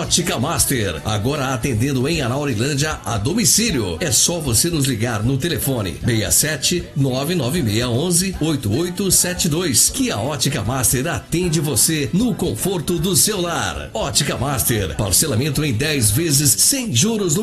Ótica Master, agora atendendo em Anaurilândia a domicílio. É só você nos ligar no telefone 67 99611 8872 que a Ótica Master atende você no conforto do seu lar. Ótica Master, parcelamento em 10 vezes sem juros no